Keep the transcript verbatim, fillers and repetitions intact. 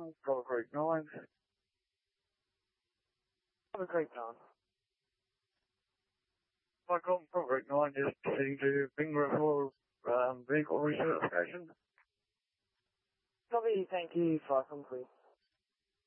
one, Gold Creek nine. Have a great time. Michael, Gold Creek nine, just proceeding to Bingo for um, vehicle recertification. Copy, thank you, flight complete.